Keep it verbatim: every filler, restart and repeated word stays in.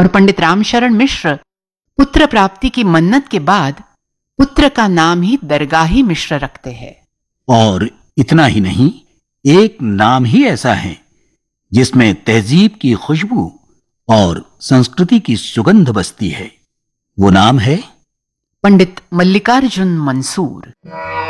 और पंडित रामशरण मिश्र पुत्र प्राप्ति की मन्नत के बाद पुत्र का नाम ही दरगाही मिश्र रखते हैं। और इतना ही नहीं, एक नाम ही ऐसा है जिसमें तहजीब की खुशबू और संस्कृति की सुगंध बसती है। वो नाम है पंडित मल्लिकार्जुन मंसूर।